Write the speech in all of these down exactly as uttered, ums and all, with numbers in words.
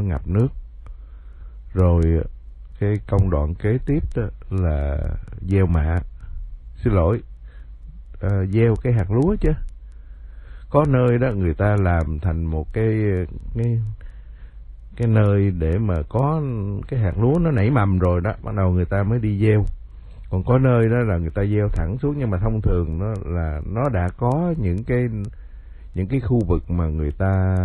ngập nước. Rồi cái công đoạn kế tiếp đó là gieo mạ, xin lỗi, à, gieo cái hạt lúa chứ. Có nơi đó người ta làm thành một cái cái cái nơi để mà có cái hạt lúa nó nảy mầm rồi đó, bắt đầu người ta mới đi gieo. Còn có nơi đó là người ta gieo thẳng xuống, nhưng mà thông thường nó là nó đã có những cái những cái khu vực mà người ta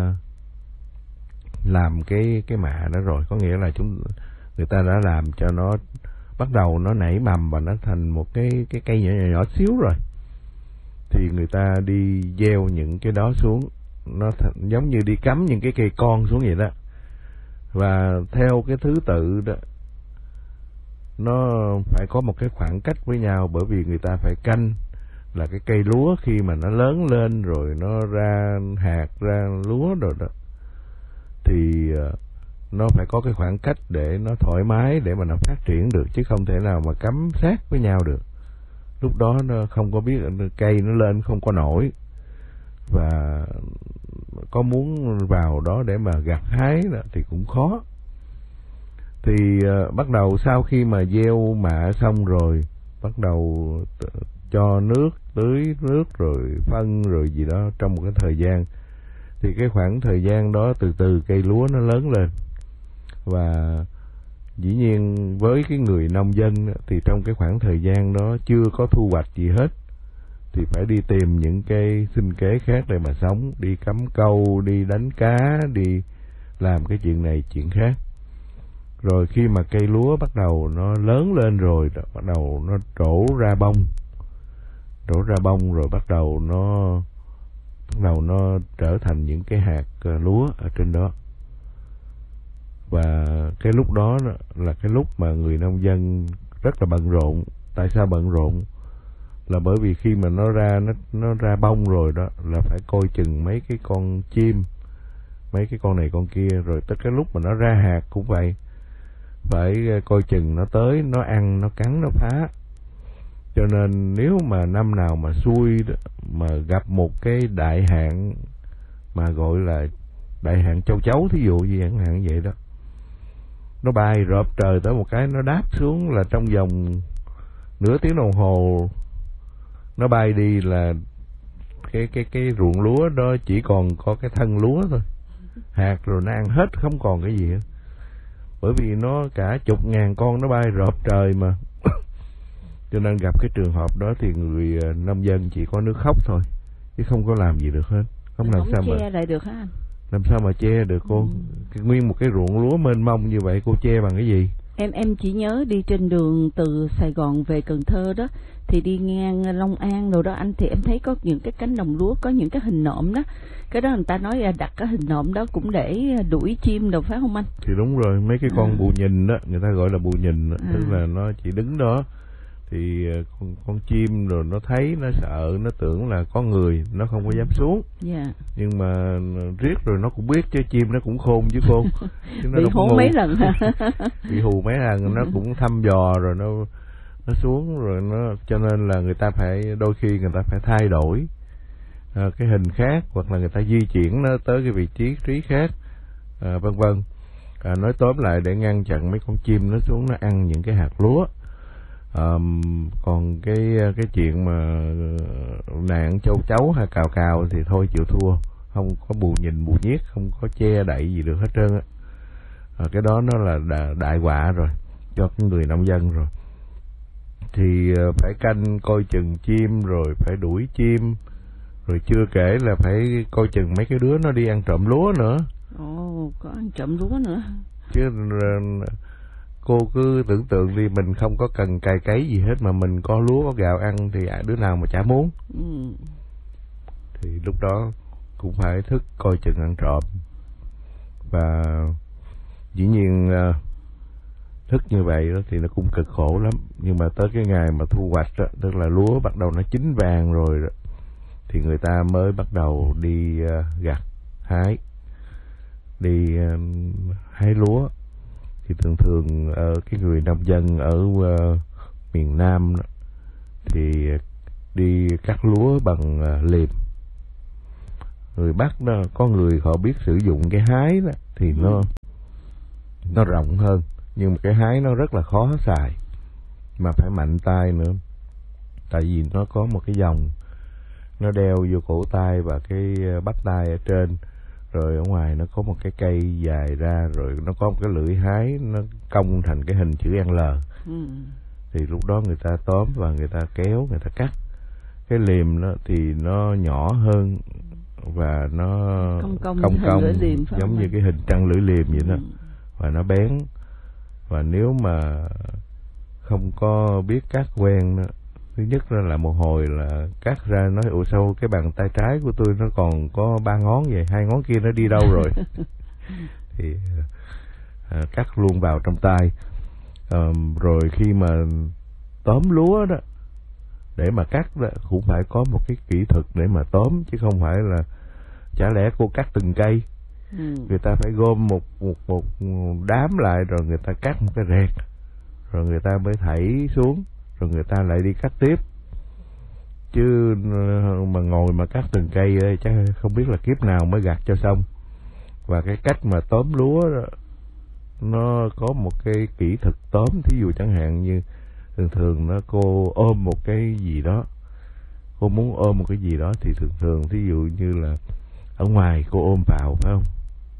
làm cái cái mạ đó rồi, có nghĩa là chúng người ta đã làm cho nó bắt đầu nó nảy mầm và nó thành một cái cái cây nhỏ nhỏ, nhỏ xíu rồi, thì người ta đi gieo những cái đó xuống, nó th- giống như đi cắm những cái cây con xuống vậy đó. Và theo cái thứ tự đó, nó phải có một cái khoảng cách với nhau, bởi vì người ta phải canh là cái cây lúa khi mà nó lớn lên rồi nó ra hạt, ra lúa rồi đó, thì nó phải có cái khoảng cách để nó thoải mái để mà nó phát triển được, chứ không thể nào mà cắm sát với nhau được. Lúc đó nó không có biết, cây nó lên không có nổi, và có muốn vào đó để mà gặt hái thì cũng khó. Thì uh, bắt đầu sau khi mà gieo mạ xong rồi, bắt đầu t- cho nước, tưới nước rồi phân rồi gì đó trong một cái thời gian. Thì cái khoảng thời gian đó từ từ cây lúa nó lớn lên. Và dĩ nhiên với cái người nông dân thì trong cái khoảng thời gian đó chưa có thu hoạch gì hết, thì phải đi tìm những cái sinh kế khác để mà sống, đi cắm câu, đi đánh cá, đi làm cái chuyện này chuyện khác. Rồi khi mà cây lúa bắt đầu nó lớn lên rồi, bắt đầu nó trổ ra bông, trổ ra bông rồi bắt đầu nó bắt đầu nó trở thành những cái hạt lúa ở trên đó. Và cái lúc đó là cái lúc mà người nông dân rất là bận rộn. Tại sao bận rộn? Là bởi vì khi mà nó ra nó nó ra bông rồi đó, là phải coi chừng mấy cái con chim, mấy cái con này con kia, rồi tới cái lúc mà nó ra hạt cũng vậy, phải coi chừng nó tới, nó ăn, nó cắn, nó phá. Cho nên nếu mà năm nào mà xui đó, mà gặp một cái đại hạn mà gọi là đại hạn châu chấu thí dụ gì chẳng hạn vậy đó, nó bay rộp trời tới một cái, nó đáp xuống là trong vòng nửa tiếng đồng hồ nó bay đi, là cái cái cái ruộng lúa đó chỉ còn có cái thân lúa thôi, hạt rồi nó ăn hết, không còn cái gì hết. Bởi vì nó cả chục ngàn con nó bay rộp trời mà. Cho nên gặp cái trường hợp đó thì người nông dân chỉ có nước khóc thôi, chứ không có làm gì được hết. Không Mình làm không sao che mà lại được hả anh? Làm sao mà che được cô? Ừ. Cái, nguyên một cái ruộng lúa mênh mông như vậy, cô che bằng cái gì? Em em chỉ nhớ đi trên đường từ Sài Gòn về Cần Thơ đó, thì đi ngang Long An rồi đó anh, thì em thấy có những cái cánh đồng lúa có những cái hình nộm đó. Cái đó người ta nói là đặt cái hình nộm đó cũng để đuổi chim đâu, phải không anh? Thì đúng rồi, mấy cái con à. bù nhìn đó, người ta gọi là bù nhìn đó. À. Tức là nó chỉ đứng đó, thì con, con chim rồi nó thấy, nó sợ, nó tưởng là có người, nó không có dám xuống. Yeah. Nhưng mà riết rồi nó cũng biết, chứ chim nó cũng khôn chứ cô. Chứ nó bị hù mấy lần bị hù mấy lần nó cũng thăm dò rồi nó nó xuống rồi nó, cho nên là người ta phải, đôi khi người ta phải thay đổi à, cái hình khác, hoặc là người ta di chuyển nó tới cái vị trí trí khác, à, vân vân. À, nói tóm lại để ngăn chặn mấy con chim nó xuống nó ăn những cái hạt lúa. À, còn cái cái chuyện mà nạn châu chấu hay cào cào thì thôi chịu thua, không có bù nhìn bù nhiếc, không có che đậy gì được hết trơn á. À, cái đó nó là đại, đại họa rồi cho cái người nông dân rồi. Thì phải canh coi chừng chim, rồi phải đuổi chim, rồi chưa kể là phải coi chừng mấy cái đứa nó đi ăn trộm lúa nữa. Ồ, oh, có ăn trộm lúa nữa. Chứ cô cứ tưởng tượng đi, mình không có cần cày cấy gì hết mà mình có lúa có gạo ăn thì đứa nào mà chả muốn. Ừ. Thì lúc đó cũng phải thức coi chừng ăn trộm. Và dĩ nhiên thức như vậy đó thì nó cũng cực khổ lắm. Nhưng mà tới cái ngày mà thu hoạch đó, tức là lúa bắt đầu nó chín vàng rồi đó, thì người ta mới bắt đầu đi uh, gặt, hái, đi uh, hái lúa. Thì thường thường ở cái người nông dân ở uh, miền Nam đó, thì đi cắt lúa bằng uh, liềm. Người Bắc đó, có người họ biết sử dụng cái hái đó, thì nó nó rộng hơn, nhưng mà cái hái nó rất là khó xài, mà phải mạnh tay nữa, tại vì nó có một cái vòng nó đeo vô cổ tay và cái bắp tay ở trên, rồi ở ngoài nó có một cái cây dài ra, rồi nó có một cái lưỡi hái nó cong thành cái hình chữ L. Ừ. Thì lúc đó người ta tóm và người ta kéo, người ta cắt. Cái liềm nó thì nó nhỏ hơn và nó cong cong, cong, cong liềm, giống như cái hình trăng lưỡi liềm vậy đó. Ừ. Và nó bén, và nếu mà không có biết cắt quen đó, thứ nhất là một hồi là cắt ra nói ủa sao cái bàn tay trái của tôi nó còn có ba ngón vậy, hai ngón kia nó đi đâu rồi? Thì à, cắt luôn vào trong tay. À, rồi khi mà tóm lúa đó, để mà cắt đó cũng phải có một cái kỹ thuật để mà tóm, chứ không phải là chả lẽ cô cắt từng cây. Ừ. Người ta phải gom một, một một đám lại, rồi người ta cắt một cái rẹt, rồi người ta mới thảy xuống, rồi người ta lại đi cắt tiếp. Chứ mà ngồi mà cắt từng cây ấy, chắc không biết là kiếp nào mới gặt cho xong. Và cái cách mà tóm lúa đó, nó có một cái kỹ thuật tóm. Thí dụ chẳng hạn như thường thường nó cô ôm một cái gì đó, cô muốn ôm một cái gì đó thì thường thường thí dụ như là ở ngoài cô ôm vào, phải không?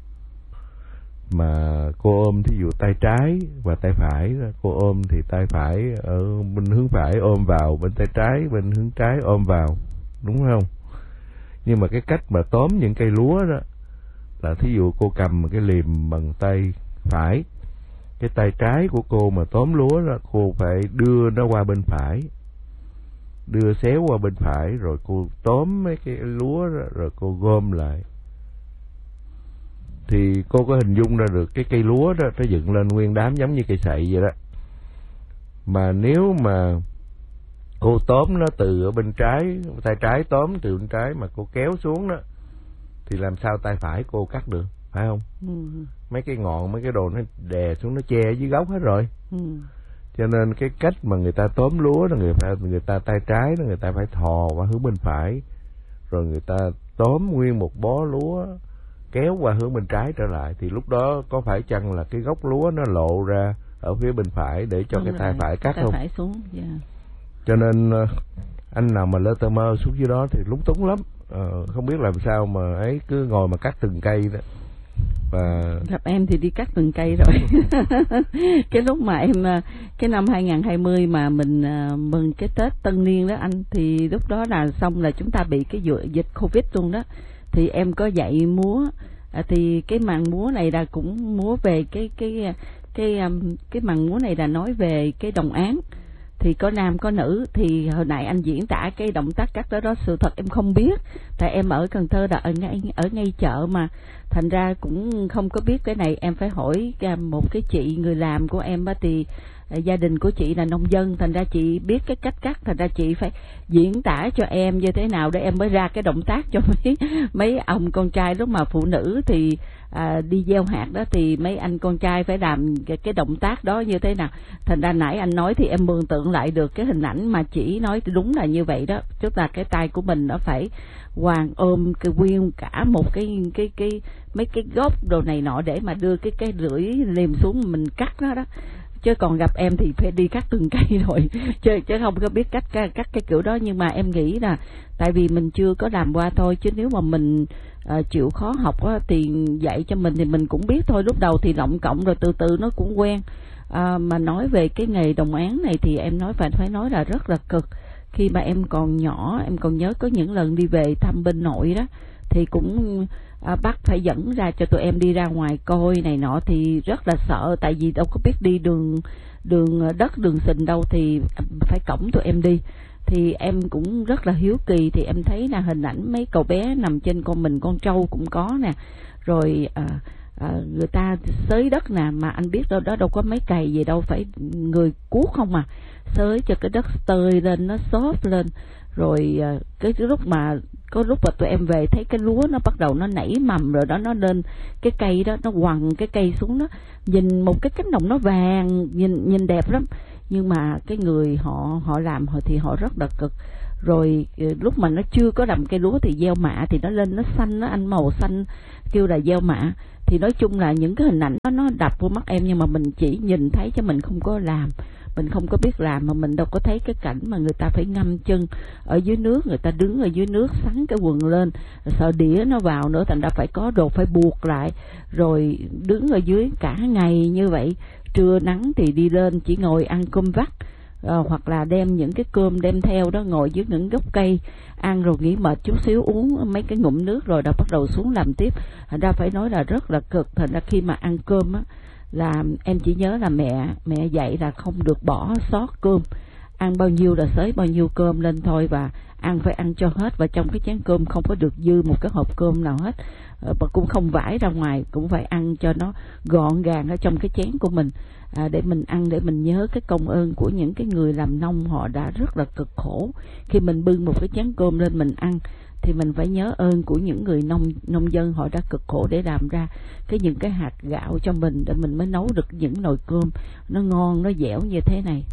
Mà cô ôm thí dụ tay trái và tay phải, cô ôm thì tay phải ở bên hướng phải ôm vào, bên tay trái bên hướng trái ôm vào, đúng không? Nhưng mà cái cách mà tóm những cây lúa đó là thí dụ cô cầm cái liềm bằng tay phải, cái tay trái của cô mà tóm lúa đó, cô phải đưa nó qua bên phải, đưa xéo qua bên phải, rồi cô tóm mấy cái lúa đó, rồi cô gom lại. Thì cô có hình dung ra được cái cây lúa đó nó dựng lên nguyên đám giống như cây sậy vậy đó. Mà nếu mà cô tóm nó từ ở bên trái, tay trái tóm từ bên trái mà cô kéo xuống đó, thì làm sao tay phải cô cắt được, phải không? Ừ. Mấy cái ngọn, mấy cái đồ nó đè xuống, nó che dưới gốc hết rồi. Ừ. Cho nên cái cách mà người ta tóm lúa là người ta, người ta tay trái đó, người ta phải thò qua hướng bên phải, rồi người ta tóm nguyên một bó lúa kéo qua hướng bên trái trở lại. Thì lúc đó có phải chăng là cái gốc lúa nó lộ ra ở phía bên phải để cho đúng cái tay phải cắt tay không? Phải xuống, yeah. Cho nên anh nào mà lơ tơ mơ xuống dưới đó thì lúng túng lắm. Ờ, không biết làm sao mà ấy, cứ ngồi mà cắt từng cây đó. Và gặp em thì đi cắt từng cây rồi. Cái lúc mà em cái năm hai không hai không mà mình mừng cái Tết Tân Niên đó anh, thì lúc đó là xong là chúng ta bị cái dịch Covid luôn đó. Thì em có dạy múa, à, thì cái màn múa này là cũng múa về cái cái cái cái, cái màn múa này là nói về cái đồng án, thì có nam có nữ. Thì hồi nãy anh diễn tả cái động tác cắt đó đó, sự thật em không biết, tại em ở Cần Thơ là ở ngay ở ngay chợ mà, thành ra cũng không có biết cái này. Em phải hỏi một cái chị người làm của em á, thì gia đình của chị là nông dân, thành ra chị biết cái cách cắt, thành ra chị phải diễn tả cho em như thế nào để em mới ra cái động tác cho mấy mấy ông con trai. Lúc mà phụ nữ thì à, đi gieo hạt đó thì mấy anh con trai phải làm cái, cái động tác đó như thế nào. Thành ra nãy anh nói thì em mường tượng lại được cái hình ảnh mà chỉ nói đúng là như vậy đó, tức là cái tay của mình nó phải hoàng ôm cái nguyên cả một cái cái cái mấy cái gốc đồ này nọ để mà đưa cái cái lưỡi liềm xuống mình cắt nó đó. Chứ còn gặp em thì phải đi cắt từng cây rồi, chứ, chứ không có biết cắt, cắt cắt cái kiểu đó. Nhưng mà em nghĩ là tại vì mình chưa có làm qua thôi, chứ nếu mà mình uh, chịu khó học á, thì dạy cho mình thì mình cũng biết thôi. Lúc đầu thì lọng cộng rồi từ từ nó cũng quen. Uh, mà nói về cái nghề đồng án này thì em nói phải phải nói là rất là cực. Khi mà em còn nhỏ, em còn nhớ có những lần đi về thăm bên nội đó, thì cũng à, bác phải dẫn ra cho tụi em đi ra ngoài coi này nọ, thì rất là sợ, tại vì đâu có biết đi đường đường đất đường sình đâu, thì phải cõng tụi em đi. Thì em cũng rất là hiếu kỳ, thì em thấy là hình ảnh mấy cậu bé nằm trên con mình con trâu cũng có nè, rồi à, à, người ta xới đất nè, mà anh biết đâu đó đâu có mấy cày gì đâu, phải người cuốc không à, xới cho cái đất tơi lên, nó xốp lên. Rồi à, cái lúc mà có lúc mà tụi em về thấy cái lúa nó bắt đầu nó nảy mầm rồi đó, nó lên cái cây đó, nó quằn cái cây xuống đó, nhìn một cái cánh đồng nó vàng, nhìn nhìn đẹp lắm. nhưng mà cái người họ họ làm họ thì họ rất là cực. Rồi lúc mà nó chưa có làm cây lúa thì gieo mạ thì nó lên nó xanh, nó anh màu xanh, kêu là gieo mạ. Thì nói chung là những cái hình ảnh đó nó đập vô mắt em, nhưng mà mình chỉ nhìn thấy chứ mình không có làm, mình không có biết làm, mà mình đâu có thấy cái cảnh mà người ta phải ngâm chân ở dưới nước, người ta đứng ở dưới nước sắn cái quần lên, sợ đĩa nó vào nữa, thành ra phải có đồ phải buộc lại, rồi đứng ở dưới cả ngày như vậy. Trưa nắng thì đi lên chỉ ngồi ăn cơm vắt, à, hoặc là đem những cái cơm đem theo đó, ngồi dưới những gốc cây ăn rồi nghỉ mệt chút xíu, uống mấy cái ngụm nước rồi đã bắt đầu xuống làm tiếp. Thành ra phải nói là rất là cực. Thành ra khi mà ăn cơm á, là em chỉ nhớ là mẹ mẹ dạy là không được bỏ sót cơm, ăn bao nhiêu là xới bao nhiêu cơm lên thôi, và ăn phải ăn cho hết, và trong cái chén cơm không có được dư một cái hộp cơm nào hết, và cũng không vải ra ngoài, cũng phải ăn cho nó gọn gàng ở trong cái chén của mình, à, để mình ăn, để mình nhớ cái công ơn của những cái người làm nông, họ đã rất là cực khổ. Khi mình bưng một cái chén cơm lên mình ăn thì mình phải nhớ ơn của những người nông nông dân, họ đã cực khổ để làm ra cái những cái hạt gạo cho mình, để mình mới nấu được những nồi cơm nó ngon, nó dẻo như thế này.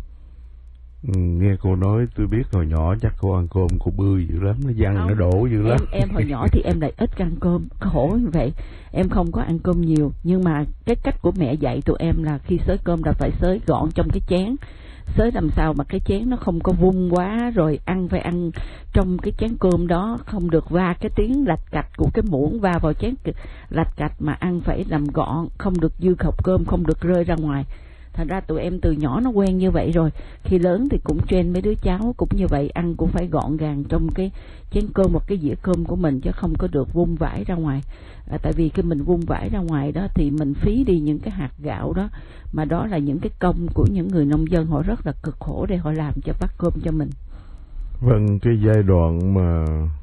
Ừ, nghe cô nói tôi biết hồi nhỏ chắc cô ăn cơm cô bươi dữ lắm, nó văng nó đổ dữ lắm. Em, em hồi nhỏ thì em lại ít ăn cơm, khổ như vậy, em không có ăn cơm nhiều, nhưng mà cái cách của mẹ dạy tụi em là khi xới cơm là phải xới gọn trong cái chén, xới làm sao mà cái chén nó không có vung quá, rồi ăn phải ăn trong cái chén cơm đó, không được va cái tiếng lạch cạch của cái muỗng va vào chén lạch cạch, mà ăn phải làm gọn, không được dư khẩu cơm, không được rơi ra ngoài. Thành ra tụi em từ nhỏ nó quen như vậy rồi, khi lớn thì cũng train mấy đứa cháu cũng như vậy, ăn cũng phải gọn gàng trong cái chén cơm, một cái dĩa cơm của mình, chứ không có được vung vãi ra ngoài. À, tại vì khi mình vung vãi ra ngoài đó thì mình phí đi những cái hạt gạo đó, mà đó là những cái công của những người nông dân, họ rất là cực khổ để họ làm cho bát cơm cho mình. Vâng, cái giai đoạn mà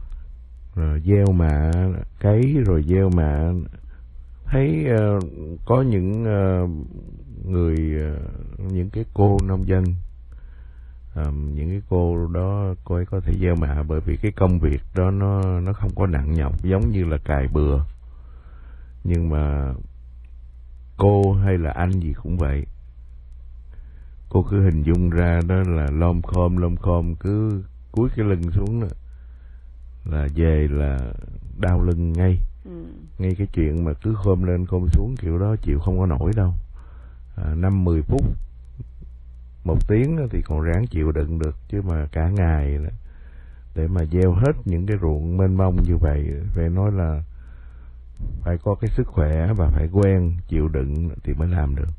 uh, gieo mạ, cấy rồi gieo mạ, thấy uh, có những uh, người uh, những cái cô nông dân, um, những cái cô đó cô ấy có thể gieo mạ, bởi vì cái công việc đó nó nó không có nặng nhọc giống như là cày bừa. Nhưng mà cô hay là anh gì cũng vậy, cô cứ hình dung ra đó là lom khom lom khom, cứ cúi cái lưng xuống đó, là về là đau lưng ngay. ừ. Ngay cái chuyện mà cứ khom lên khom xuống kiểu đó chịu không có nổi đâu. à, năm mười phút một tiếng thì còn ráng chịu đựng được, chứ mà cả ngày đó, để mà gieo hết những cái ruộng mênh mông như vậy, phải nói là phải có cái sức khỏe và phải quen chịu đựng thì mới làm được.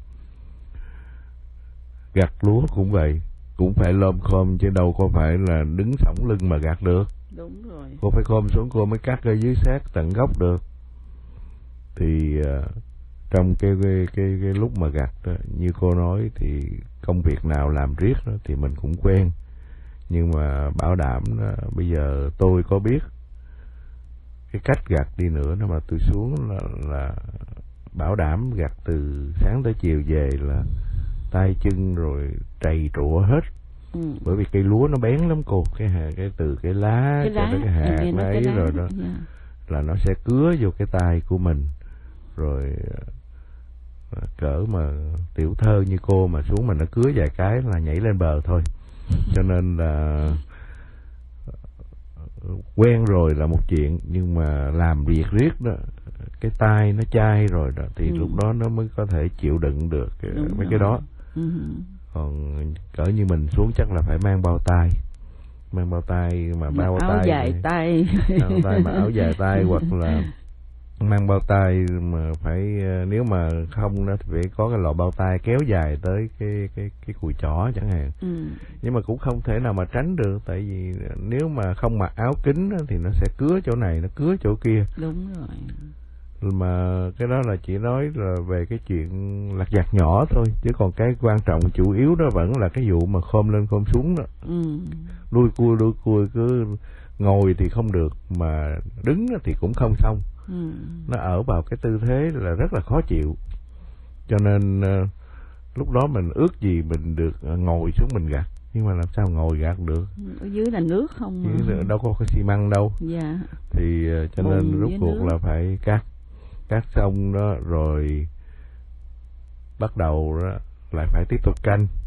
Gặt lúa cũng vậy, cũng phải lom khom, chứ đâu có phải là đứng sõng lưng mà gặt được. Đúng rồi. Cô phải khom xuống cô mới cắt ở dưới sát tận gốc được. Thì uh, trong cái, cái cái cái lúc mà gặt đó, như cô nói thì công việc nào làm riết đó thì mình cũng quen. Nhưng mà bảo đảm đó, bây giờ tôi có biết cái cách gặt đi nữa, nó mà tôi xuống là, là bảo đảm gặt từ sáng tới chiều về là tay chân rồi trầy trụa hết. ừ. Bởi vì cây lúa nó bén lắm cô, cái hạt, cái từ cái lá cái cho lá, tới cái hạt nó ấy rồi đó. Yeah. Là nó sẽ cứa vô cái tay của mình, rồi cỡ mà tiểu thơ như cô mà xuống mà nó cứa vài cái là nhảy lên bờ thôi. Cho nên là quen rồi là một chuyện, nhưng mà làm việc riết đó, cái tay nó chai rồi đó, thì ừ. lúc đó nó mới có thể chịu đựng được Đúng mấy rồi. Cái đó. ừ. Còn cỡ như mình xuống chắc là phải mang bao tay, mang bao tay mà bao áo tay dài này, tay áo tay mà áo dài tay hoặc là mang bao tay mà phải, nếu mà không đó thì phải có cái loại bao tay kéo dài tới cái cái cái cùi chỏ chẳng hạn. ừ. Nhưng mà cũng không thể nào mà tránh được, tại vì nếu mà không mặc áo kính đó, thì nó sẽ cứa chỗ này, nó cứa chỗ kia. Đúng rồi. Mà cái đó là chỉ nói là về cái chuyện lặt vặt nhỏ thôi, chứ còn cái quan trọng chủ yếu đó vẫn là cái vụ mà khom lên khom xuống đó. ừ. Đuôi cua đuôi cua, cứ ngồi thì không được, mà đứng thì cũng không xong. ừ. Nó ở vào cái tư thế là rất là khó chịu. Cho nên uh, lúc đó mình ước gì mình được uh, ngồi xuống mình gặt, nhưng mà làm sao ngồi gặt được. Ở dưới là nước không mà. Dưới đâu có cái xi măng đâu. Dạ. Thì uh, cho Bồn nên rốt cuộc nước. Là phải cắt cắt xong đó rồi bắt đầu đó lại phải tiếp tục canh.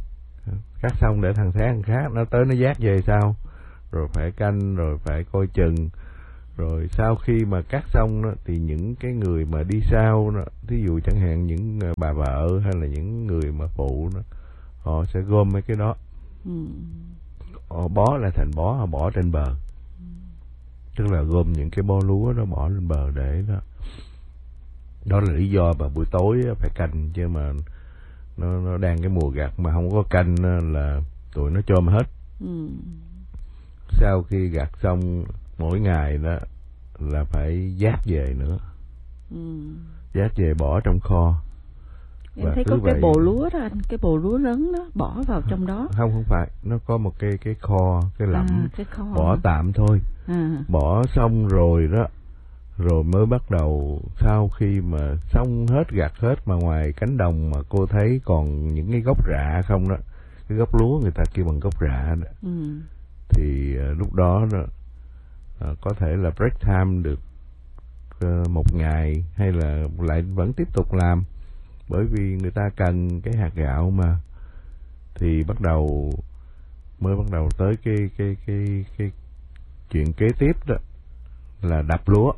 Cắt xong để thằng khác khác nó tới nó vác về sau, rồi phải canh, rồi phải coi chừng. Rồi sau khi mà cắt xong đó, thì những cái người mà đi sau đó, thí dụ chẳng hạn những bà vợ hay là những người mà phụ đó, họ sẽ gom mấy cái đó, ừ. họ bó lại thành bó, họ bỏ trên bờ, ừ. tức là gom những cái bó lúa đó bỏ lên bờ để đó. Đó là lý do mà buổi tối phải canh, chứ mà nó, nó đang cái mùa gặt mà không có canh là tụi nó chôm hết. Ừ. Sau khi gặt xong mỗi ngày đó là phải vác về nữa, ừ. vác về bỏ trong kho. Em thấy có cái bồ lúa đó anh, cái bồ lúa lớn đó bỏ vào trong đó. Không, không phải, nó có một cái cái kho, cái lẫm, à, cái kho bỏ hả? Tạm thôi. À. Bỏ xong rồi đó, rồi mới bắt đầu sau khi mà xong hết gặt hết mà ngoài cánh đồng mà cô thấy còn những cái gốc rạ không đó, cái gốc lúa người ta kêu bằng gốc rạ đó, ừ. thì uh, lúc đó đó uh, có thể là break time được uh, một ngày, hay là lại vẫn tiếp tục làm, bởi vì người ta cần cái hạt gạo mà. Thì bắt đầu mới bắt đầu tới cái cái cái cái chuyện kế tiếp đó là đập lúa.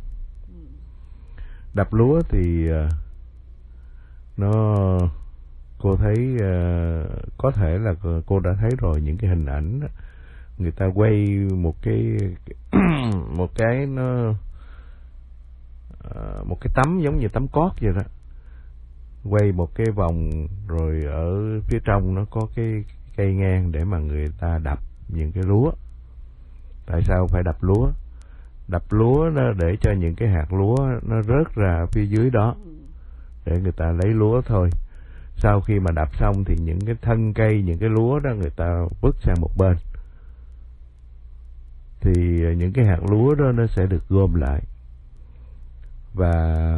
Đập lúa thì uh, nó cô thấy uh, có thể là cô đã thấy rồi những cái hình ảnh đó. Người ta quay một cái một cái nó uh, một cái tấm giống như tấm cót vậy đó, quay một cái vòng, rồi ở phía trong nó có cái cây ngang để mà người ta đập những cái lúa. Tại sao phải đập lúa? Đập lúa đó để cho những cái hạt lúa nó rớt ra phía dưới đó để người ta lấy lúa thôi. Sau khi mà đập xong thì những cái thân cây, những cái lúa đó người ta vứt sang một bên, thì những cái hạt lúa đó nó sẽ được gom lại, và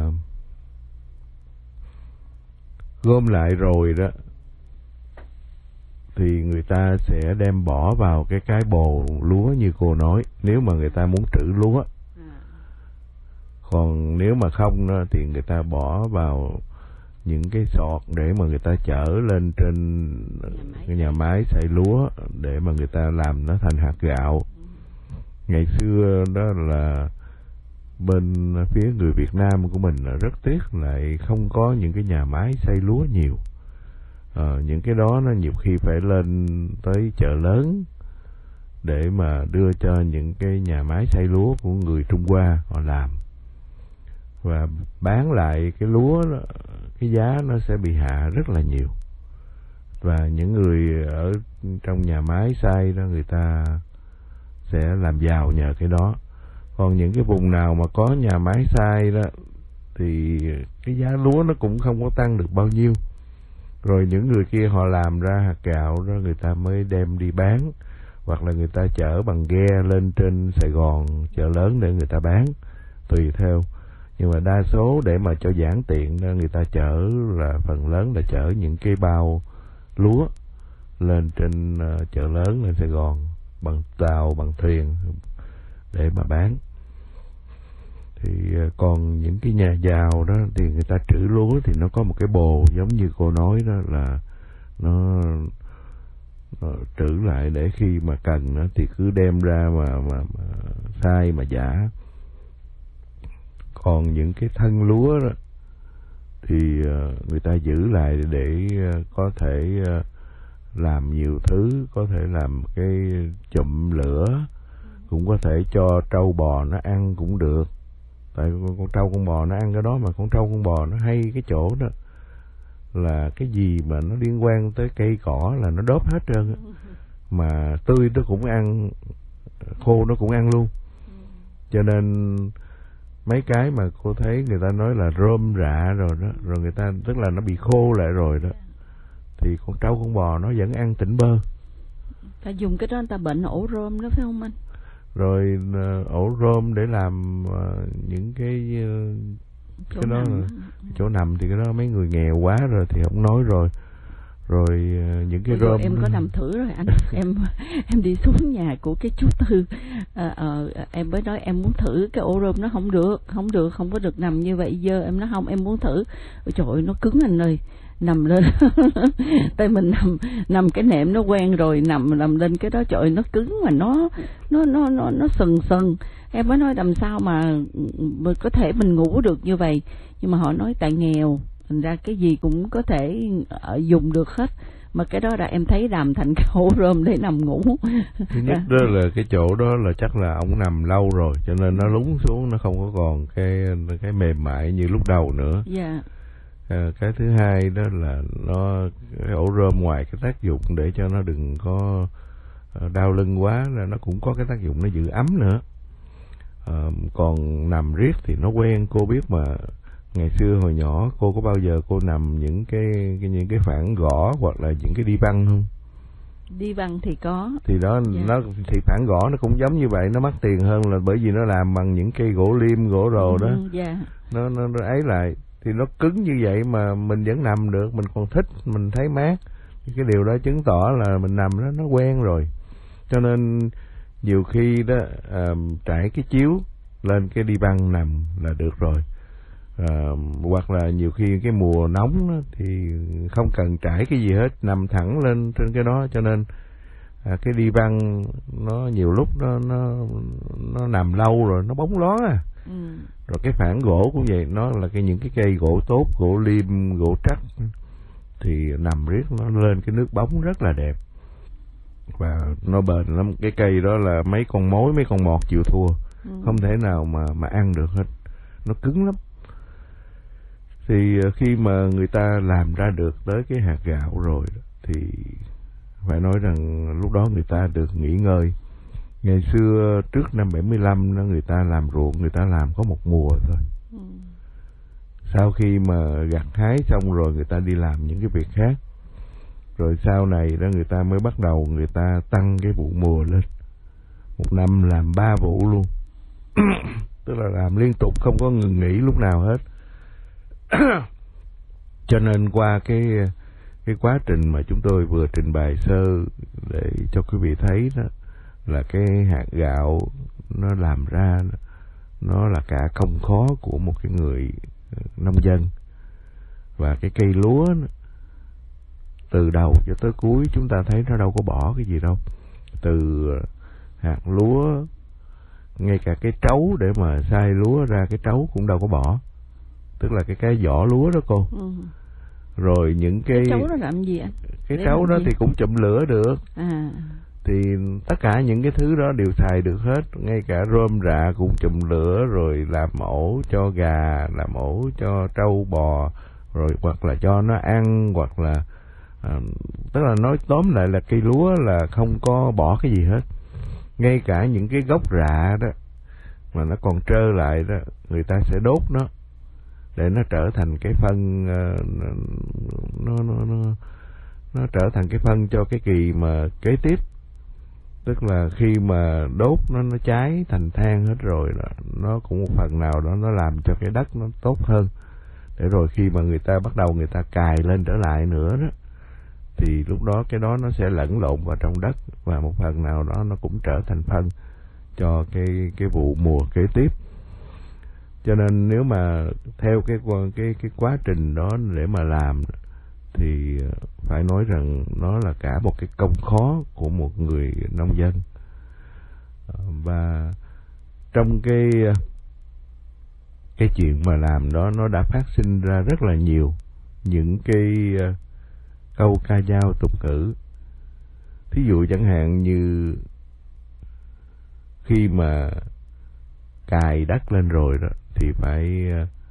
gom lại rồi đó thì người ta sẽ đem bỏ vào cái cái bồ lúa như cô nói, nếu mà người ta muốn trữ lúa. Còn nếu mà không đó, thì người ta bỏ vào những cái sọt để mà người ta chở lên trên cái nhà máy xay lúa để mà người ta làm nó thành hạt gạo. Ngày xưa đó là bên phía người Việt Nam của mình là rất tiếc lại không có những cái nhà máy xay lúa nhiều. À, những cái đó nó nhiều khi phải lên tới chợ lớn để mà đưa cho những cái nhà máy xay lúa của người Trung Hoa họ làm, và bán lại cái lúa đó, cái giá nó sẽ bị hạ rất là nhiều, và những người ở trong nhà máy xay đó người ta sẽ làm giàu nhờ cái đó. Còn những cái vùng nào mà có nhà máy xay đó thì cái giá lúa nó cũng không có tăng được bao nhiêu. Rồi những người kia họ làm ra hạt gạo đó người ta mới đem đi bán, hoặc là người ta chở bằng ghe lên trên Sài Gòn chợ lớn để người ta bán, tùy theo. Nhưng mà đa số để mà cho giản tiện người ta chở là phần lớn là chở những cái bao lúa lên trên uh, chợ lớn lên Sài Gòn bằng tàu, bằng thuyền để mà bán. Thì uh, còn những cái nhà giàu đó thì người ta trữ lúa thì nó có một cái bồ giống như cô nói đó, là nó, nó trữ lại để khi mà cần đó, thì cứ đem ra mà, mà, mà xay mà giã. Còn những cái thân lúa đó thì uh, người ta giữ lại để uh, có thể uh, làm nhiều thứ, có thể làm cái chụm lửa, cũng có thể cho trâu bò nó ăn cũng được. Tại con trâu con bò nó ăn cái đó, mà con trâu con bò nó hay cái chỗ đó là cái gì mà nó liên quan tới cây cỏ là nó đốt hết trơn, mà tươi nó cũng ăn, khô nó cũng ăn luôn. Cho nên mấy cái mà cô thấy người ta nói là rơm rạ rồi đó, rồi người ta tức là nó bị khô lại rồi đó, thì con trâu con bò nó vẫn ăn tỉnh bơ. Ta dùng cái đó người ta bệnh ổ rơm đó phải không anh? Rồi uh, ổ rơm để làm uh, những cái uh, cái đó là chỗ nằm, thì cái đó mấy người nghèo quá rồi thì không nói rồi. rồi những cái rơm em có làm thử rồi anh. em em đi xuống nhà của cái chú Tư, à, à, em mới nói em muốn thử cái ổ rơm, nó không được không được không có được nằm như vậy dơ. Em nói không, em muốn thử. Ôi trời ơi, nó cứng anh ơi, nằm lên tay mình nằm nằm cái nệm nó quen rồi, nằm nằm lên cái đó trời ơi, nó cứng mà nó nó nó nó nó sần sần. Em mới nói làm sao mà mình có thể mình ngủ được như vậy, nhưng mà họ nói tại nghèo thành ra cái gì cũng có thể dùng được hết, mà cái đó là em thấy làm thành cái ổ rơm để nằm ngủ. Thứ nhất đó là cái chỗ đó là chắc là ông nằm lâu rồi cho nên nó lún xuống, nó không có còn cái cái mềm mại như lúc đầu nữa. Dạ. À, cái thứ hai đó là nó cái ổ rơm ngoài cái tác dụng để cho nó đừng có đau lưng quá, là nó cũng có cái tác dụng nó giữ ấm nữa. À, còn nằm riết thì nó quen. Cô biết mà, ngày xưa hồi nhỏ cô có bao giờ cô nằm những cái, cái những cái phản gõ hoặc là những cái đi băng không? Đi băng thì có. Thì đó, dạ. Nó thì phản gõ nó cũng giống như vậy, nó mắc tiền hơn là bởi vì nó làm bằng những cây gỗ liêm, gỗ rồ đó. Ừ, dạ. nó, nó nó ấy lại thì nó cứng như vậy mà mình vẫn nằm được, mình còn thích, mình thấy mát. Cái điều đó chứng tỏ là mình nằm đó nó quen rồi. Cho nên nhiều khi đó à, trải cái chiếu lên cái đi băng nằm là được rồi. À, hoặc là nhiều khi cái mùa nóng đó, thì không cần trải cái gì hết, nằm thẳng lên trên cái đó. Cho nên à, cái đi băng nó nhiều lúc nó nó nó nằm lâu rồi nó bóng ló à. Ừ. Rồi cái phản gỗ cũng vậy, nó là cái những cái cây gỗ tốt, gỗ liêm, gỗ trắc thì nằm riết nó lên cái nước bóng rất là đẹp và nó bền lắm. Cái cây đó là mấy con mối, mấy con mọt chịu thua, ừ. Không thể nào mà mà ăn được hết, nó cứng lắm. Thì khi mà người ta làm ra được tới cái hạt gạo rồi thì phải nói rằng lúc đó người ta được nghỉ ngơi. Ngày xưa trước năm bảy mươi lăm đó, người ta làm ruộng, người ta làm có một mùa thôi. Ừ. Sau khi mà gặt hái xong rồi người ta đi làm những cái việc khác. Rồi sau này đó người ta mới bắt đầu người ta tăng cái vụ mùa lên. Một năm làm ba vụ luôn. Tức là làm liên tục không có ngừng nghỉ lúc nào hết. Cho nên qua cái cái quá trình mà chúng tôi vừa trình bày sơ để cho quý vị thấy đó, là cái hạt gạo nó làm ra nó là cả công khó của một cái người nông dân. Và cái cây lúa từ đầu cho tới cuối chúng ta thấy nó đâu có bỏ cái gì đâu. Từ hạt lúa, ngay cả cái trấu để mà xay lúa ra cái trấu cũng đâu có bỏ, tức là cái cái vỏ lúa đó cô. Ừ. Rồi những cái, cái trấu đó làm gì anh? Cái để trấu đó gì? Thì cũng chụm lửa được. À. Thì tất cả những cái thứ đó đều xài được hết, ngay cả rơm rạ cũng chụm lửa, rồi làm ổ cho gà, làm ổ cho trâu bò, rồi hoặc là cho nó ăn, hoặc là à, tức là nói tóm lại là cây lúa là không có bỏ cái gì hết. Ngay cả những cái gốc rạ đó mà nó còn trơ lại đó, người ta sẽ đốt nó để nó trở thành cái phân, uh, nó nó nó nó trở thành cái phân cho cái kỳ mà kế tiếp. Tức là khi mà đốt nó nó cháy thành than hết rồi đó, nó cũng một phần nào đó nó làm cho cái đất nó tốt hơn, để rồi khi mà người ta bắt đầu người ta cài lên trở lại nữa đó, thì lúc đó cái đó nó sẽ lẫn lộn vào trong đất và một phần nào đó nó cũng trở thành phân cho cái cái vụ mùa kế tiếp. Cho nên nếu mà theo cái cái cái quá trình đó để mà làm thì phải nói rằng nó là cả một cái công khó của một người nông dân. Và trong cái cái chuyện mà làm đó, nó đã phát sinh ra rất là nhiều những cái câu ca dao tục ngữ. Thí dụ chẳng hạn như khi mà cài đất lên rồi đó thì phải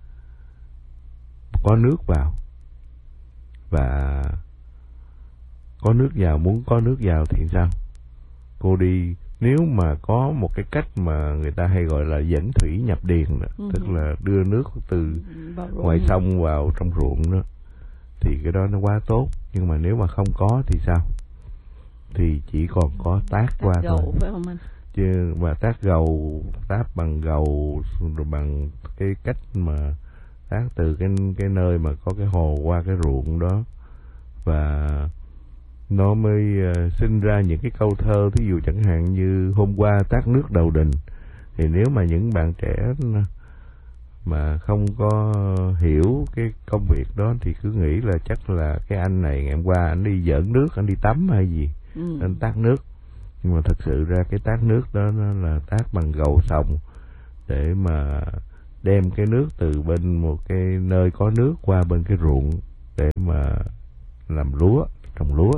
có nước vào, và có nước vào, muốn có nước vào thì sao? Cô đi, nếu mà có một cái cách mà người ta hay gọi là dẫn thủy nhập điền đó, ừ. Tức là đưa nước từ ngoài sông vào trong ruộng đó, thì cái đó nó quá tốt. Nhưng mà nếu mà không có thì sao? Thì chỉ còn có tát qua thôi. Phải không anh? Chứ mà tát gầu, tát bằng gầu, rồi bằng cái cách mà tát từ cái cái nơi mà có cái hồ qua cái ruộng đó, và nó mới uh, sinh ra những cái câu thơ, thí dụ chẳng hạn như hôm qua tát nước đầu đình. Thì nếu mà những bạn trẻ mà không có hiểu cái công việc đó thì cứ nghĩ là chắc là cái anh này ngày hôm qua anh đi giỡn nước, anh đi tắm hay gì, ừ. anh tát nước. Nhưng mà thật sự ra cái tát nước đó nó là tát bằng gầu sòng, để mà đem cái nước từ bên một cái nơi có nước qua bên cái ruộng để mà làm lúa, trồng lúa.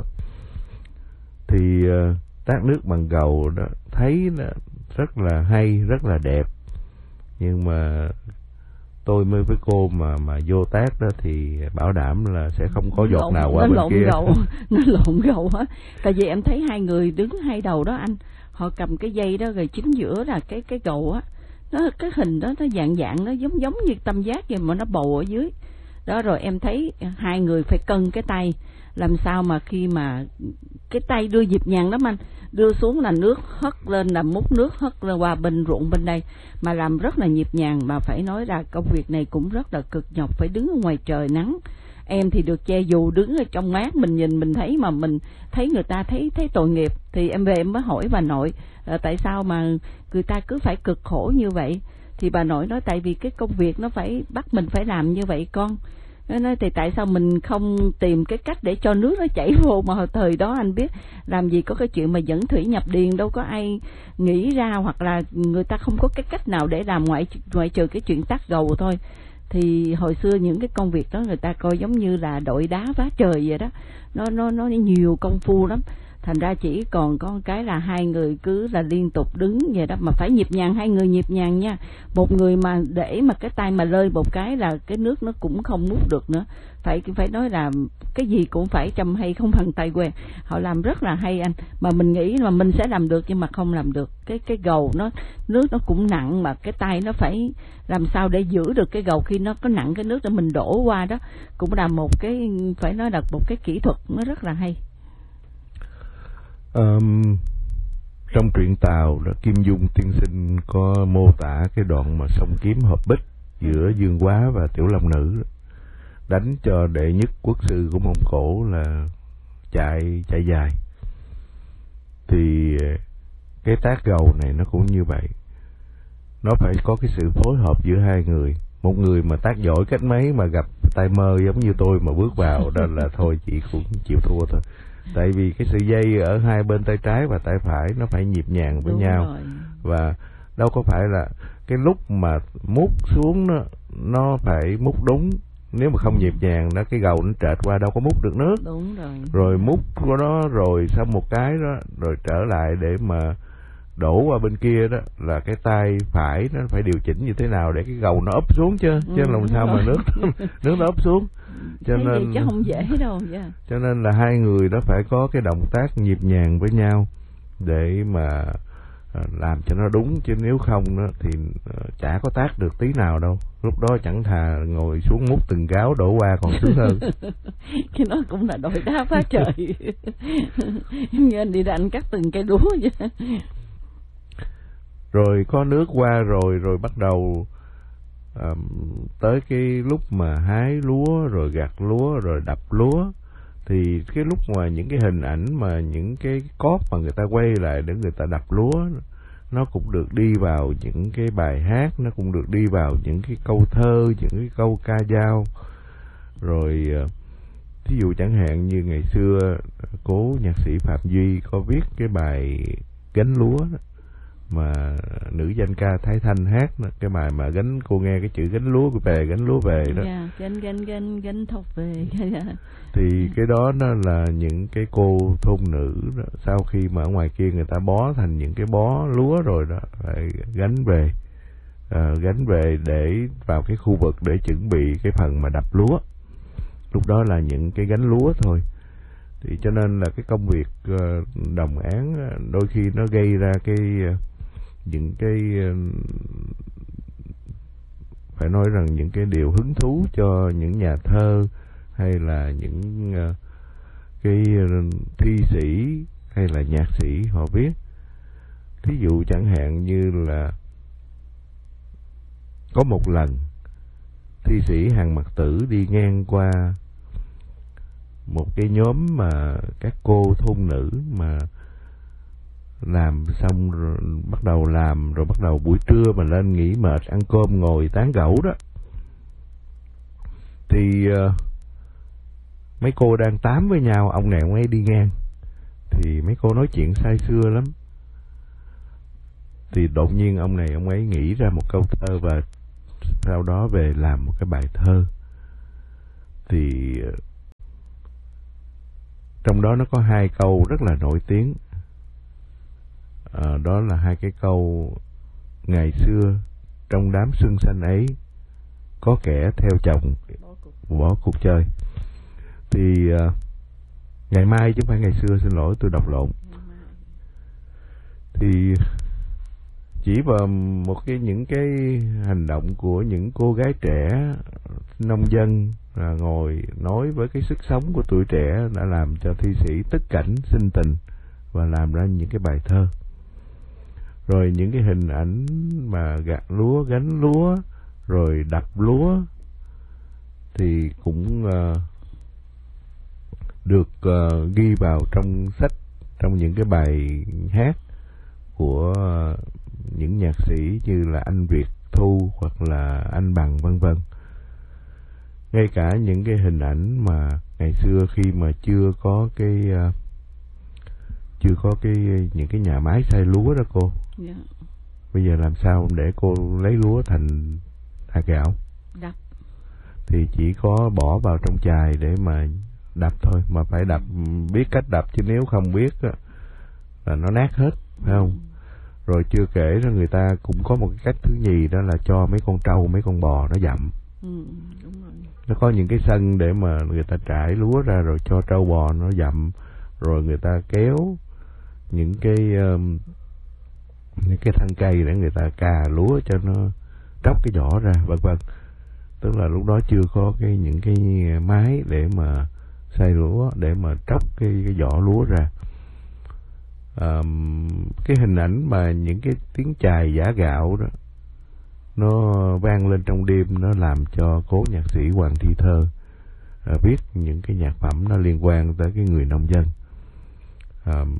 Thì uh, tát nước bằng gầu đó thấy nó rất là hay, rất là đẹp. Nhưng mà tôi mới với cô mà mà vô tát đó thì bảo đảm là sẽ không có giọt lộn, nào qua bên kia. Gầu, nó lộn gầu á. Tại vì em thấy hai người đứng hai đầu đó anh, họ cầm cái dây đó rồi chính giữa là cái cái gầu á. Nó cái hình đó nó dạng dạng nó giống giống như tam giác vậy mà nó bầu ở dưới. Đó rồi em thấy hai người phải cân cái tay làm sao mà khi mà cái tay đưa nhịp nhàng lắm anh, đưa xuống là nước hất lên, là múc nước hất lên qua bên ruộng bên đây, mà làm rất là nhịp nhàng. Mà phải nói ra công việc này cũng rất là cực nhọc, phải đứng ở ngoài trời nắng. Em thì được che dù đứng ở trong mát, mình nhìn mình thấy mà mình thấy người ta thấy thấy tội nghiệp. Thì em về em mới hỏi bà nội à, tại sao mà người ta cứ phải cực khổ như vậy. Thì bà nội nói tại vì cái công việc nó phải bắt mình phải làm như vậy con. Nó nói thì tại sao mình không tìm cái cách để cho nước nó chảy vô, mà hồi thời đó anh biết làm gì có cái chuyện mà dẫn thủy nhập điền, đâu có ai nghĩ ra, hoặc là người ta không có cái cách nào để làm ngoại ngoại trừ cái chuyện tát gầu thôi. Thì hồi xưa những cái công việc đó người ta coi giống như là đội đá vá trời vậy đó, nó nó nó nhiều công phu lắm. Thành ra chỉ còn có cái là hai người cứ là liên tục đứng vậy đó, mà phải nhịp nhàng, hai người nhịp nhàng nha. Một người mà để mà cái tay mà rơi một cái là cái nước nó cũng không múc được nữa. Phải phải nói là cái gì cũng phải chăm hay không bằng tay quen. Họ làm rất là hay anh, mà mình nghĩ mà mình sẽ làm được nhưng mà không làm được. Cái cái gầu nó nước nó cũng nặng, mà cái tay nó phải làm sao để giữ được cái gầu khi nó có nặng cái nước để mình đổ qua đó, cũng là một cái phải nói là một cái kỹ thuật nó rất là hay. Um, trong truyện Tào đó, Kim Dung tiên sinh có mô tả cái đoạn mà song kiếm hợp bích giữa Dương Quá và Tiểu Long Nữ, đánh cho đệ nhất quốc sư của Mông Cổ là chạy chạy dài. Thì cái tát gầu này nó cũng như vậy, nó phải có cái sự phối hợp giữa hai người. Một người mà tát giỏi cách mấy mà gặp tay mơ giống như tôi mà bước vào đó là thôi chị cũng chịu thua thôi. Tại vì cái sợi dây ở hai bên tay trái và tay phải nó phải nhịp nhàng với Đúng nhau rồi. Và đâu có phải là cái lúc mà múc xuống nó, nó phải múc đúng. Nếu mà không nhịp nhàng đó, cái gầu nó trệt qua đâu có múc được nước. Đúng rồi. Rồi múc của nó rồi xong một cái đó rồi trở lại để mà đổ qua bên kia đó, là cái tay phải nó phải điều chỉnh như thế nào để cái gầu nó ấp xuống chứ, ừ, chứ làm sao rồi. Mà nước nước nó ấp xuống. Cho Thế nên chứ không dễ đâu. Yeah. Cho nên là hai người đó phải có cái động tác nhịp nhàng với nhau để mà làm cho nó đúng, chứ nếu không đó, thì chả có tác được tí nào đâu. Lúc đó chẳng thà ngồi xuống múc từng gáo đổ qua còn sướng hơn. Cái nó cũng là đội đá phá trời. Như anh đi đánh cắt từng cây lúa vậy. Rồi có nước qua rồi rồi bắt đầu um, tới cái lúc mà hái lúa rồi gặt lúa rồi đập lúa. Thì cái lúc mà những cái hình ảnh mà những cái cóp mà người ta quay lại để người ta đập lúa, nó cũng được đi vào những cái bài hát, nó cũng được đi vào những cái câu thơ, những cái câu ca dao. Rồi thí dụ chẳng hạn như ngày xưa cố nhạc sĩ Phạm Duy có viết cái bài Gánh Lúa đó, mà nữ danh ca Thái Thanh hát đó, cái bài mà gánh, cô nghe cái chữ gánh lúa về, gánh lúa về đó. Yeah, gánh gánh gánh gánh thóc về. Thì cái đó nó là những cái cô thôn nữ đó, sau khi mà ở ngoài kia người ta bó thành những cái bó lúa rồi đó, phải gánh về, à, gánh về để vào cái khu vực để chuẩn bị cái phần mà đập lúa. Lúc đó là những cái gánh lúa thôi. Thì cho nên là cái công việc uh, đồng áng đôi khi nó gây ra cái uh, những cái uh, phải nói rằng những cái điều hứng thú cho những nhà thơ hay là những uh, cái uh, thi sĩ hay là nhạc sĩ họ viết. Thí dụ chẳng hạn như là có một lần thi sĩ Hàn Mặc Tử đi ngang qua một cái nhóm mà các cô thôn nữ mà làm xong rồi bắt đầu làm, rồi bắt đầu buổi trưa mà lên nghỉ mệt ăn cơm ngồi tán gẫu đó, thì uh, mấy cô đang tám với nhau, ông này ông ấy đi ngang, thì mấy cô nói chuyện say sưa lắm. Thì đột nhiên ông này ông ấy nghĩ ra một câu thơ và sau đó về làm một cái bài thơ. Thì uh, trong đó nó có hai câu rất là nổi tiếng. À, đó là hai cái câu: ngày xưa trong đám xuân xanh ấy có kẻ theo chồng bỏ cuộc chơi. Thì uh, ngày mai chứ không phải ngày xưa, xin lỗi tôi đọc lộn. Thì chỉ vào một cái những cái hành động của những cô gái trẻ nông dân là ngồi nói với cái sức sống của tuổi trẻ đã làm cho thi sĩ tức cảnh sinh tình và làm ra những cái bài thơ. Rồi những cái hình ảnh mà gặt lúa, gánh lúa, rồi đập lúa thì cũng uh, được uh, ghi vào trong sách, trong những cái bài hát của uh, những nhạc sĩ như là anh Việt Thu hoặc là anh Bằng vân vân. Ngay cả những cái hình ảnh mà ngày xưa khi mà chưa có cái uh, chưa có cái những cái nhà máy xay lúa đó cô. Yeah. Bây giờ làm sao để cô lấy lúa thành hạt gạo? Đập. Thì chỉ có bỏ vào trong chài để mà đập thôi, mà phải đập biết cách đập, chứ nếu không biết là nó nát hết, phải không? Ừ. Rồi chưa kể là người ta cũng có một cái cách thứ nhì, đó là cho mấy con trâu, mấy con bò nó dặm. Ừ, đúng rồi. Nó có những cái sân để mà người ta trải lúa ra rồi cho trâu bò nó dặm, rồi người ta kéo những cái um, những cái thân cây để người ta cà lúa cho nó tróc cái vỏ ra, vân vân. Tức là lúc đó chưa có cái những cái máy để mà xay lúa, để mà tróc cái, cái vỏ lúa ra. Um, cái hình ảnh mà những cái tiếng chài giã gạo đó nó vang lên trong đêm, nó làm cho cố nhạc sĩ Hoàng Thi Thơ uh, viết những cái nhạc phẩm nó liên quan tới cái người nông dân. Um,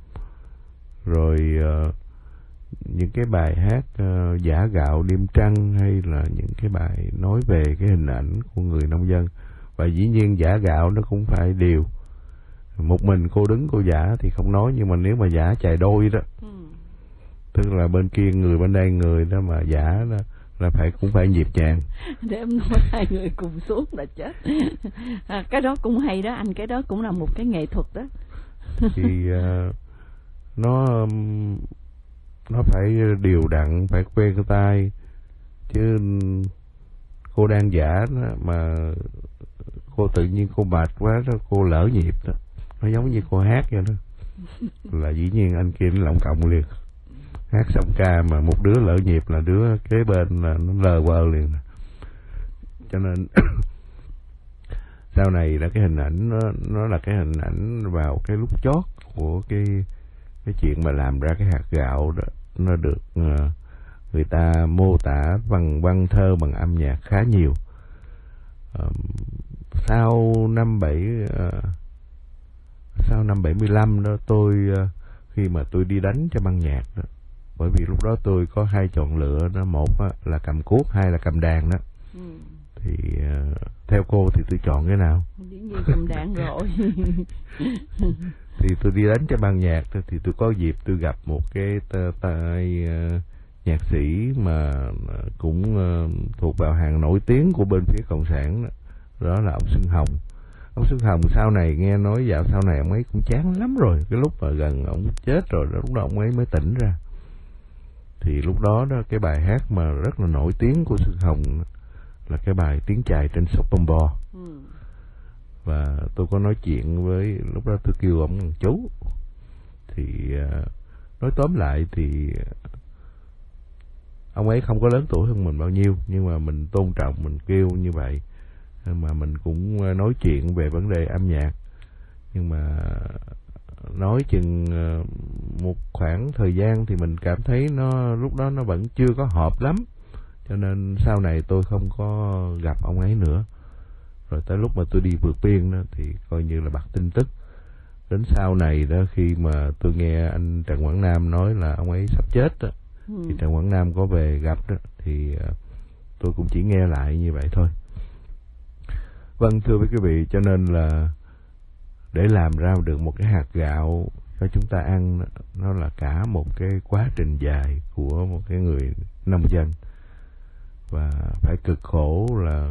rồi uh, những cái bài hát uh, giã gạo đêm trăng, hay là những cái bài nói về cái hình ảnh của người nông dân. Và dĩ nhiên giã gạo nó cũng phải đều, một mình cô đứng cô giã thì không nói, nhưng mà nếu mà giã chài đôi đó, ừ. tức là bên kia người bên đây người đó mà giã đó là phải cũng phải nhịp nhàng. Để em nói hai người cùng xuống là chết. À, cái đó cũng hay đó anh, cái đó cũng là một cái nghệ thuật đó. Thì uh, nó nó phải đều đặn, phải quen cái tay, chứ cô đang giả đó, mà cô tự nhiên cô mệt quá đó, cô lỡ nhịp đó, nó giống như cô hát vậy đó, là dĩ nhiên anh kia nó lộng cộng liền. Hát xong ca mà một đứa lỡ nhịp là đứa kế bên là nó lờ quơ liền. Cho nên sau này là cái hình ảnh nó nó là cái hình ảnh vào cái lúc chót của cái cái chuyện mà làm ra cái hạt gạo đó, nó được uh, người ta mô tả bằng văn thơ, bằng âm nhạc khá nhiều. Uh, sau năm bảy uh, sau năm bảy mươi lăm đó, tôi uh, khi mà tôi đi đánh cho ban nhạc đó, bởi vì lúc đó tôi có hai chọn lựa đó, một uh, là cầm cuốc, hai là cầm đàn đó. Ừ. Thì uh, theo cô thì tôi chọn cái nào? Dĩ nhiên cầm đàn rồi. Thì tôi đi đánh cho ban nhạc đó, thì tôi có dịp tôi gặp một cái tay uh, nhạc sĩ mà cũng uh, thuộc vào hàng nổi tiếng của bên phía cộng sản đó, đó là ông Xuân Hồng. Ông Xuân Hồng sau này nghe nói dạo sau này ông ấy cũng chán lắm rồi, cái lúc mà gần ông chết rồi đó, lúc đó ông ấy mới tỉnh ra. Thì lúc đó đó cái bài hát mà rất là nổi tiếng của Xuân Hồng là cái bài Tiếng Chài Trên Sông Bông Bò. Ừ. Và tôi có nói chuyện với, lúc đó tôi kêu ông chú. Thì uh, nói tóm lại thì ông ấy không có lớn tuổi hơn mình bao nhiêu, nhưng mà mình tôn trọng, mình kêu như vậy. Mà mình cũng nói chuyện về vấn đề âm nhạc. Nhưng mà nói chừng uh, một khoảng thời gian thì mình cảm thấy nó lúc đó nó vẫn chưa có hợp lắm. Cho nên sau này tôi không có gặp ông ấy nữa. Rồi tới lúc mà tôi đi vượt biên đó thì coi như là bắt tin tức. Đến sau này đó, khi mà tôi nghe anh Trần Quảng Nam nói là ông ấy sắp chết đó, ừ. thì Trần Quảng Nam có về gặp đó, thì tôi cũng chỉ nghe lại như vậy thôi. Vâng, thưa với quý vị, cho nên là để làm ra được một cái hạt gạo cho chúng ta ăn, nó là cả một cái quá trình dài của một cái người nông dân, và phải cực khổ là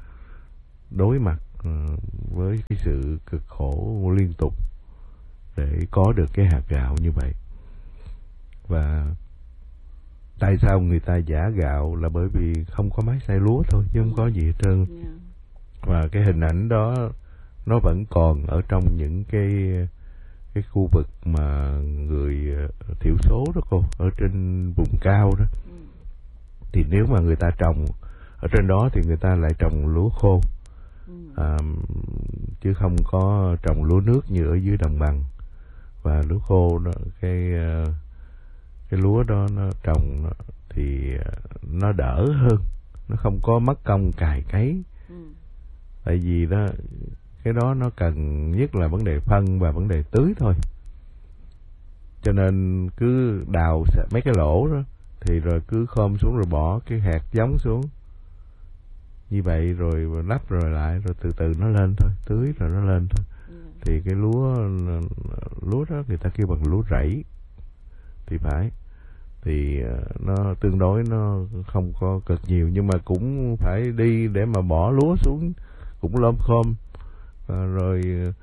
đối mặt với cái sự cực khổ liên tục để có được cái hạt gạo như vậy. Và tại sao người ta giả gạo là bởi vì không có máy xay lúa thôi, chứ không có gì hết trơn. Và cái hình ảnh đó nó vẫn còn ở trong những cái cái khu vực mà người thiểu số đó cô, ở trên vùng cao đó. Thì nếu mà người ta trồng ở trên đó thì người ta lại trồng lúa khô, à, chứ không có trồng lúa nước như ở dưới đồng bằng. Và lúa khô đó, cái cái lúa đó nó trồng nó, thì nó đỡ hơn, nó không có mất công cày cấy. ừ. Tại vì đó, cái đó nó cần nhất là vấn đề phân và vấn đề tưới thôi. Cho nên cứ đào mấy cái lỗ đó, thì rồi cứ khom xuống rồi bỏ cái hạt giống xuống như vậy, rồi lắp rồi lại, rồi từ từ nó lên thôi, tưới rồi nó lên thôi. ừ. Thì cái lúa lúa đó người ta kêu bằng lúa rẫy thì phải, thì nó tương đối nó không có cực nhiều, nhưng mà cũng phải đi để mà bỏ lúa xuống cũng lom khom. À, rồi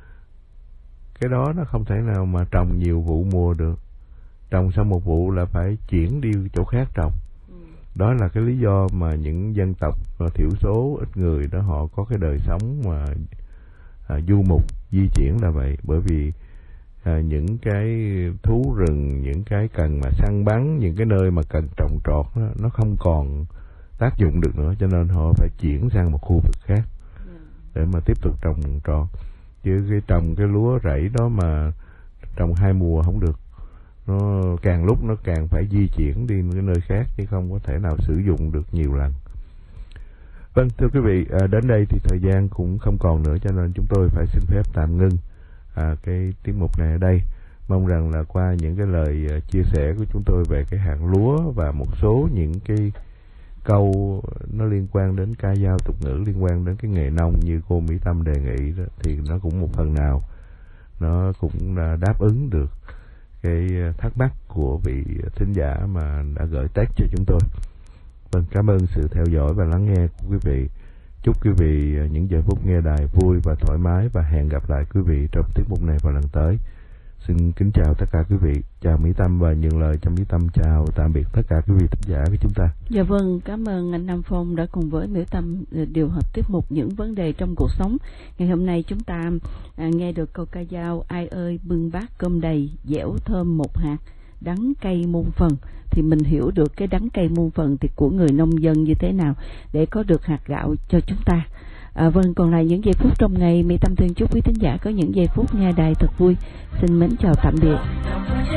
cái đó nó không thể nào mà trồng nhiều vụ mùa được, trồng xong một vụ là phải chuyển đi chỗ khác trồng. ừ. Đó là cái lý do mà những dân tộc thiểu số ít người đó họ có cái đời sống mà à, du mục di chuyển là vậy. Bởi vì à, những cái thú rừng, những cái cần mà săn bắn, những cái nơi mà cần trồng trọt đó, nó không còn tác dụng được nữa, cho nên họ phải chuyển sang một khu vực khác để mà tiếp tục trồng trọt. Chứ cái trồng cái lúa rẫy đó mà trồng hai mùa không được, nó càng lúc nó càng phải di chuyển đi cái nơi khác, chứ không có thể nào sử dụng được nhiều lần. Vâng, thưa quý vị, à, đến đây thì thời gian cũng không còn nữa, cho nên chúng tôi phải xin phép tạm ngưng à, cái tiết mục này ở đây. Mong rằng là qua những cái lời uh, chia sẻ của chúng tôi về cái hạt lúa và một số những cái câu nó liên quan đến ca dao tục ngữ, liên quan đến cái nghề nông như cô Mỹ Tâm đề nghị đó, thì nó cũng một phần nào nó cũng đáp ứng được cái thắc mắc của vị thính giả mà đã gửi text cho chúng tôi. Vâng, cảm ơn sự theo dõi và lắng nghe của quý vị. Chúc quý vị những giờ phút nghe đài vui và thoải mái, và hẹn gặp lại quý vị trong tiết mục này vào lần tới. Xin kính chào tất cả quý vị, chào Mỹ Tâm, và nhường lời cho Mỹ Tâm chào tạm biệt tất cả quý vị thính giả của chúng ta. Dạ vâng, cảm ơn anh Nam Phong đã cùng với Mỹ Tâm điều hợp tiết mục những vấn đề trong cuộc sống. Ngày hôm nay chúng ta à, nghe được câu ca dao ai ơi bưng bát cơm đầy, dẻo thơm một hạt, đắng cay muôn phần. Thì mình hiểu được cái đắng cay muôn phần thì của người nông dân như thế nào để có được hạt gạo cho chúng ta. À, vâng, còn lại những giây phút trong ngày, Mỹ Tâm thương chúc quý thính giả có những giây phút nghe đài thật vui. Xin mến chào tạm biệt.